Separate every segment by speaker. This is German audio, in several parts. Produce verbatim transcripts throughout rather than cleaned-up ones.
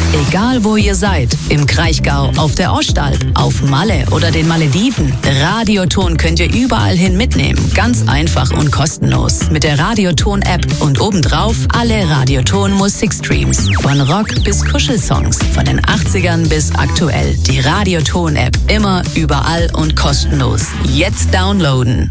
Speaker 1: Egal wo ihr seid, im Kraichgau, auf der Ostalb, auf Malle oder den Malediven, Radioton könnt ihr überall hin mitnehmen. Ganz einfach und kostenlos. Mit der Radioton-App und obendrauf alle Radioton-Musikstreams. Von Rock bis Kuschelsongs, von den achtzigern bis aktuell. Die Radioton-App immer, überall und kostenlos. Jetzt downloaden.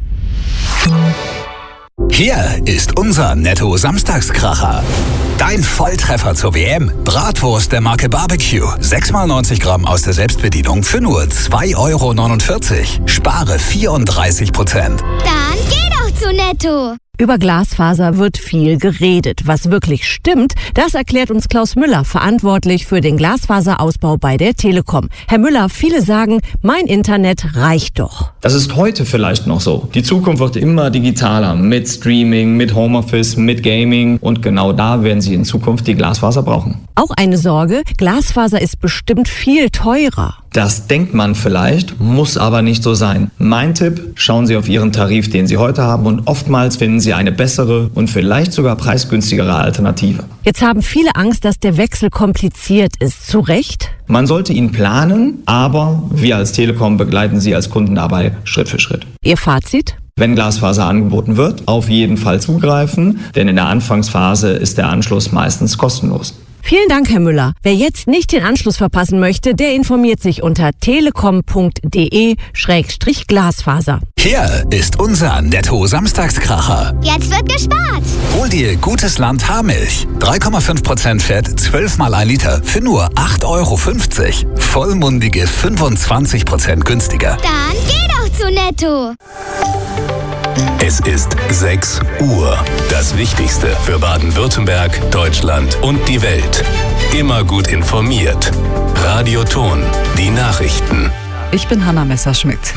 Speaker 2: Hier ist unser Netto-Samstagskracher. Dein Volltreffer zur W M. Bratwurst der Marke Barbecue. sechs mal neunzig Gramm aus der Selbstbedienung für nur zwei Euro neunundvierzig. Spare vierunddreißig Prozent.
Speaker 3: Dann geh doch zu Netto.
Speaker 4: Über Glasfaser wird viel geredet. Was wirklich stimmt, das erklärt uns Klaus Müller, verantwortlich für den Glasfaserausbau bei der Telekom. Herr Müller, viele sagen, mein Internet reicht doch.
Speaker 5: Das ist heute vielleicht noch so. Die Zukunft wird immer digitaler, mit Streaming, mit Homeoffice, mit Gaming. Und genau da werden Sie in Zukunft die Glasfaser brauchen.
Speaker 4: Auch eine Sorge, Glasfaser ist bestimmt viel teurer.
Speaker 5: Das denkt man vielleicht, muss aber nicht so sein. Mein Tipp, schauen Sie auf Ihren Tarif, den Sie heute haben, und oftmals finden Sie eine bessere und vielleicht sogar preisgünstigere Alternative.
Speaker 4: Jetzt haben viele Angst, dass der Wechsel kompliziert ist. Zu Recht?
Speaker 5: Man sollte ihn planen, aber wir als Telekom begleiten Sie als Kunden dabei Schritt für Schritt.
Speaker 4: Ihr Fazit?
Speaker 5: Wenn Glasfaser angeboten wird, auf jeden Fall zugreifen, denn in der Anfangsphase ist der Anschluss meistens kostenlos.
Speaker 4: Vielen Dank, Herr Müller. Wer jetzt nicht den Anschluss verpassen möchte, der informiert sich unter telekom punkt de Schrägstrich Glasfaser.
Speaker 2: Hier ist unser Netto-Samstagskracher.
Speaker 3: Jetzt wird gespart.
Speaker 2: Hol dir Gutes Land Haarmilch. drei Komma fünf Prozent Fett, zwölf mal ein Liter für nur acht Euro fünfzig. Vollmundige fünfundzwanzig Prozent günstiger.
Speaker 3: Dann geh doch zu Netto.
Speaker 6: Es ist sechs Uhr. Das Wichtigste für Baden-Württemberg, Deutschland und die Welt. Immer gut informiert. Radioton, die Nachrichten.
Speaker 7: Ich bin Hanna Messerschmidt.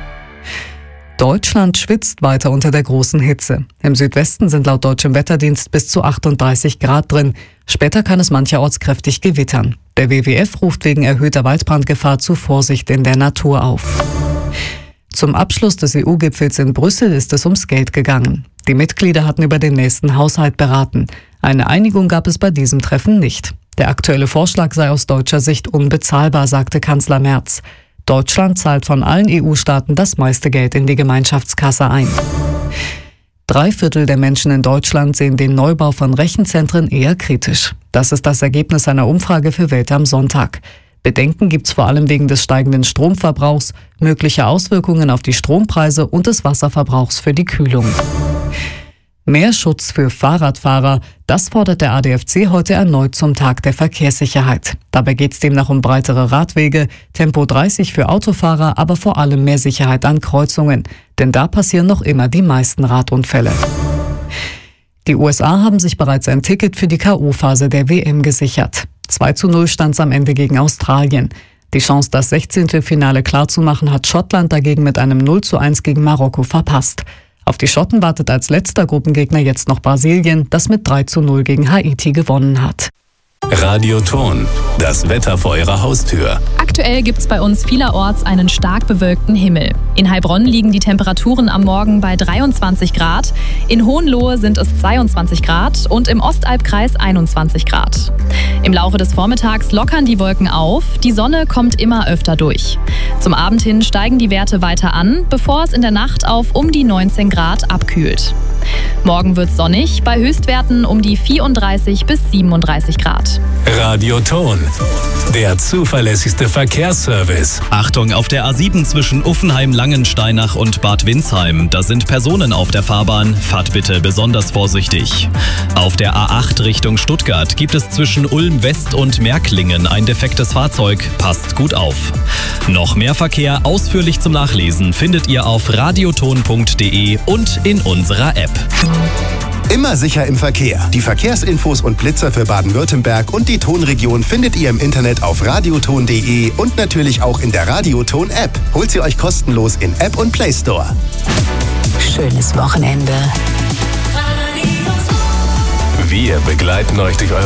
Speaker 7: Deutschland schwitzt weiter unter der großen Hitze. Im Südwesten sind laut deutschem Wetterdienst bis zu achtunddreißig Grad drin. Später kann es mancherorts kräftig gewittern. Der W W F ruft wegen erhöhter Waldbrandgefahr zu Vorsicht in der Natur auf. Zum Abschluss des E U-Gipfels in Brüssel ist es ums Geld gegangen. Die Mitglieder hatten über den nächsten Haushalt beraten. Eine Einigung gab es bei diesem Treffen nicht. Der aktuelle Vorschlag sei aus deutscher Sicht unbezahlbar, sagte Kanzler Merz. Deutschland zahlt von allen E U-Staaten das meiste Geld in die Gemeinschaftskasse ein. Drei Viertel der Menschen in Deutschland sehen den Neubau von Rechenzentren eher kritisch. Das ist das Ergebnis einer Umfrage für Welt am Sonntag. Bedenken gibt's vor allem wegen des steigenden Stromverbrauchs, mögliche Auswirkungen auf die Strompreise und des Wasserverbrauchs für die Kühlung. Mehr Schutz für Fahrradfahrer, das fordert der A D F C heute erneut zum Tag der Verkehrssicherheit. Dabei geht's demnach um breitere Radwege, Tempo dreißig für Autofahrer, aber vor allem mehr Sicherheit an Kreuzungen. Denn da passieren noch immer die meisten Radunfälle. Die U S A haben sich bereits ein Ticket für die K O-Phase der W M gesichert. zwei zu null stand es am Ende gegen Australien. Die Chance, das Sechzehntelfinale klarzumachen, hat Schottland dagegen mit einem null zu eins gegen Marokko verpasst. Auf die Schotten wartet als letzter Gruppengegner jetzt noch Brasilien, das mit drei zu null gegen Haiti gewonnen hat.
Speaker 6: Radioton, das Wetter vor Ihrer Haustür.
Speaker 8: Aktuell gibt es bei uns vielerorts einen stark bewölkten Himmel. In Heilbronn liegen die Temperaturen am Morgen bei dreiundzwanzig Grad, in Hohenlohe sind es zweiundzwanzig Grad und im Ostalbkreis einundzwanzig Grad. Im Laufe des Vormittags lockern die Wolken auf, die Sonne kommt immer öfter durch. Zum Abend hin steigen die Werte weiter an, bevor es in der Nacht auf um die neunzehn Grad abkühlt. Morgen wird es sonnig, bei Höchstwerten um die vierunddreißig bis siebenunddreißig Grad.
Speaker 6: Radioton, der zuverlässigste Verkehrsservice.
Speaker 9: Achtung, auf der A sieben zwischen Uffenheim, Langensteinach und Bad Windsheim. Da sind Personen auf der Fahrbahn. Fahrt bitte besonders vorsichtig. Auf der A acht Richtung Stuttgart gibt es zwischen Ulm West und Märklingen ein defektes Fahrzeug. Passt gut auf. Noch mehr Verkehr ausführlich zum Nachlesen findet ihr auf radioton punkt de und in unserer App.
Speaker 10: Immer sicher im Verkehr. Die Verkehrsinfos und Blitzer für Baden-Württemberg und die Tonregion findet ihr im Internet auf radioton punkt de und natürlich auch in der Radioton-App. Holt sie euch kostenlos in App und Play Store.
Speaker 1: Schönes Wochenende.
Speaker 6: Wir begleiten euch durch eure